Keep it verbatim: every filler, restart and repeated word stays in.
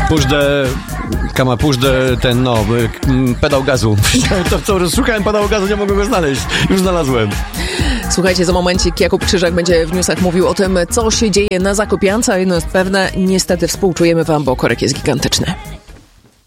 Puszdę, kama puszdę, ten no, pedał gazu. To co, szukałem pedału gazu, nie mogłem go znaleźć. Już znalazłem. Słuchajcie, za momencik Jakub Krzyżak będzie w newsach mówił o tym, co się dzieje na Zakopiance, a jedno jest pewne, niestety współczujemy wam, bo korek jest gigantyczny.